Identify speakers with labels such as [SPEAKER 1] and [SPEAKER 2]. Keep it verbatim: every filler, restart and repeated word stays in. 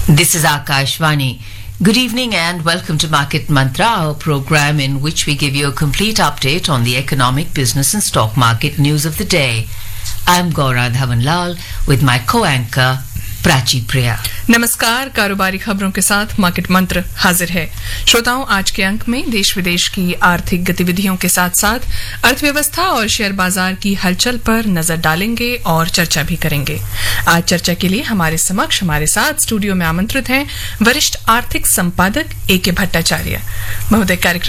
[SPEAKER 1] This is Akashvani. Good evening and welcome to Market Mantra, our program in which we give you a complete update on the economic, business and stock market news of the day. I'm Gaura Dhawanlal with my co-anchor Prachi प्रिया।
[SPEAKER 2] नमस्कार। कारोबारी खबरों के साथ market मंत्र हाजिर है। श्रोताओं, आज के अंक में देश विदेश की आर्थिक गतिविधियों के साथ साथ अर्थव्यवस्था और शेयर बाजार की हलचल पर नजर डालेंगे और चर्चा भी करेंगे। आज चर्चा के लिए हमारे समक्ष हमारे साथ स्टूडियो में आमंत्रित हैं वरिष्ठ आर्थिक संपादक ए के भट्टाचार्य महोदय। कार्यक्रम